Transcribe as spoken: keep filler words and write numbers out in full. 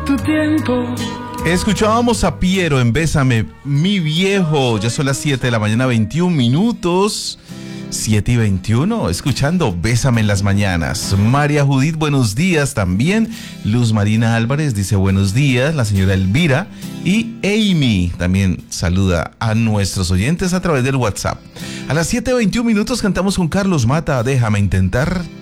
tu tiempo. Escuchábamos a Piero en Bésame, mi viejo. Ya son las siete de la mañana, veintiún minutos. siete y veintiuno, escuchando Bésame en las mañanas. María Judith, buenos días también. Luz Marina Álvarez dice buenos días. La señora Elvira y Amy también saluda a nuestros oyentes a través del WhatsApp. A las siete y veintiún minutos cantamos con Carlos Mata, Déjame intentar.